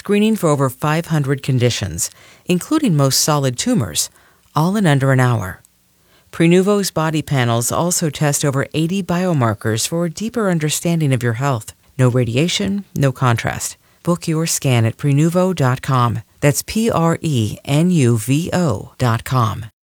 screening for over 500 conditions, including most solid tumors, all in under an hour. Prenuvo's body panels also test over 80 biomarkers for a deeper understanding of your health. No radiation, no contrast. Book your scan at Prenuvo.com. That's Prenuvo.com.